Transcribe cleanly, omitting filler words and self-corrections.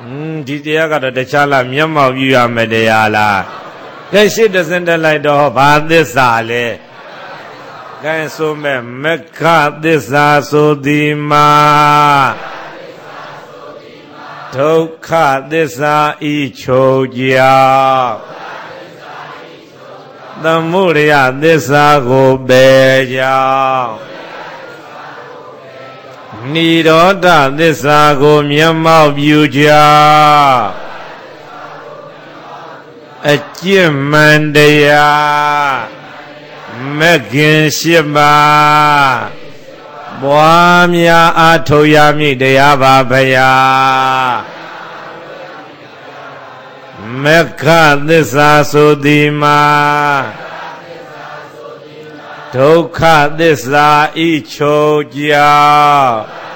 ဒီတရားကတော့တခြားလားမျက်မှောက်ပြုရမယ်တရားလားကဲရှစ်တစင်းတက်လိုက်တော့ဘာသစ္စာလဲကဲဆိုမဲ့မက္ခသစ္စာဆိုသည်မှာဒုက္ခသစ္စာဤချုပ်ကြောင့်သမုဒယသစ္စာကိုပယ်ကြောင်းနိရောဓသစ္စာကိုမျက်မှောက်ပြုကြောင်းအကျင့်မှန်တရားမဂ္ဂင်၈ပါးပွားများအားထုတ်ရမည်တရားပါဗျာမက္ခသစ္စာဆိုသည်မှာဒုက္ခသစ္စာဤချုပ်ကြောင့်